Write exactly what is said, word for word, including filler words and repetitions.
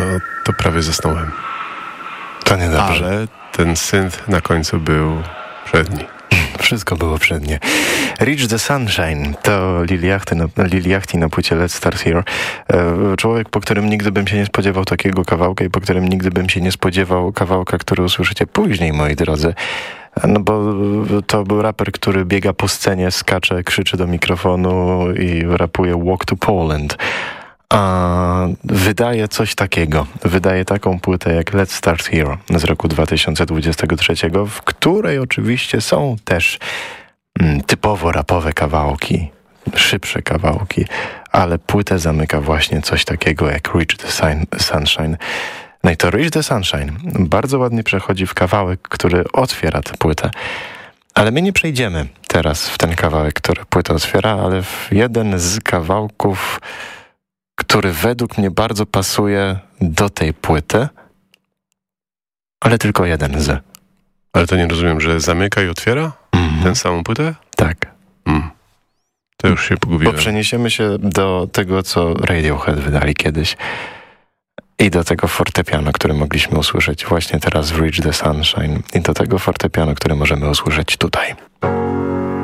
to prawie zasnąłem. To niedobrze. Ale ten synth na końcu był przedni. Wszystko było przednie. Reach the Sunshine to Lil Yachty na, Lil Yachty na płycie Let's Start Here. E, człowiek, po którym nigdy bym się nie spodziewał takiego kawałka i po którym nigdy bym się nie spodziewał kawałka, który usłyszycie później, moi drodzy. No bo to był raper, który biega po scenie, skacze, krzyczy do mikrofonu i rapuje Walk to Poland. A wydaje coś takiego. Wydaje taką płytę jak Let's Start Here z roku dwa tysiące dwudziestego trzeciego, w której oczywiście są też mm, typowo rapowe kawałki, szybsze kawałki, ale płytę zamyka właśnie coś takiego jak Reach the Sun- Sunshine. No i to Reach the Sunshine bardzo ładnie przechodzi w kawałek, który otwiera tę płytę. Ale my nie przejdziemy teraz w ten kawałek, który płytę otwiera, ale w jeden z kawałków, który według mnie bardzo pasuje do tej płyty, ale tylko jeden z. Ale to nie rozumiem, że zamyka i otwiera mm-hmm. tę samą płytę? Tak. Mm. To już się pogubiłem. Bo przeniesiemy się do tego, co Radiohead wydali kiedyś i do tego fortepianu, które mogliśmy usłyszeć właśnie teraz w Reach the Sunshine i do tego fortepianu, które możemy usłyszeć tutaj.